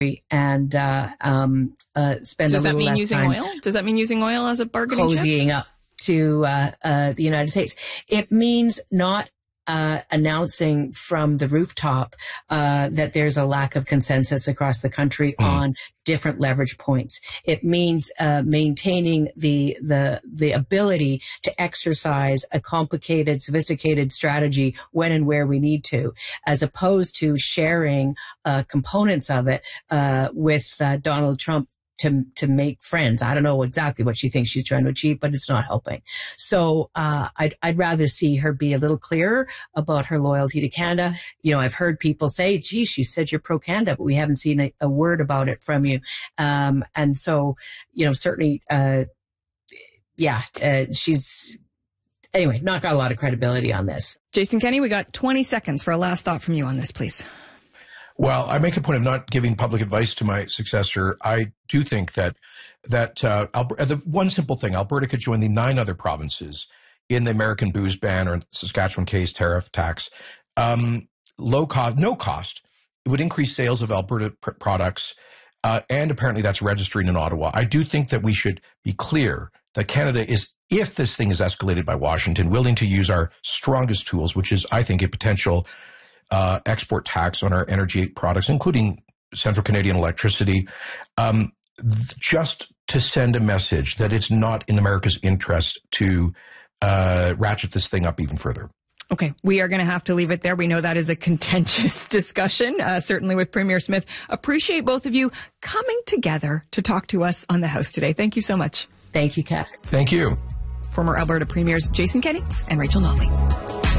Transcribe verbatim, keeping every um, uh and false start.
and uh, um, uh, spend Does a that little mean less using time oil? Does that mean using oil as a bargaining chip? cozying up to uh, uh, the United States? It means not uh, announcing from the rooftop uh, that there's a lack of consensus across the country mm. on different leverage points. It means uh, maintaining the the the ability to exercise a complicated, sophisticated strategy when and where we need to, as opposed to sharing uh, components of it uh, with uh, Donald Trump to to make friends. I don't know exactly what she thinks she's trying to achieve, but it's not helping. So uh, I'd, I'd rather see her be a little clearer about her loyalty to Canada. You know, I've heard people say, geez, you said you're pro-Canada, but we haven't seen a, a word about it from you. Um, and so, you know, certainly, uh, yeah, uh, she's, anyway, not got a lot of credibility on this. Jason Kenney, we got twenty seconds for a last thought from you on this, please. Well, I make a point of not giving public advice to my successor. I do think that that uh, Alberta, the one simple thing, Alberta could join the nine other provinces in the American booze ban or Saskatchewan case tariff tax. Um, low cost, no cost. It would increase sales of Alberta pr- products, uh, and apparently that's registering in Ottawa. I do think that we should be clear that Canada is, if this thing is escalated by Washington, willing to use our strongest tools, which is, I think, a potential Uh, export tax on our energy products, including Central Canadian electricity, um, th- just to send a message that it's not in America's interest to uh, ratchet this thing up even further. Okay, we are going to have to leave it there. We know that is a contentious discussion, uh, certainly with Premier Smith. Appreciate both of you coming together to talk to us on the House today. Thank you so much. Thank you, Catherine. Thank you. Former Alberta Premiers Jason Kenney and Rachel Notley.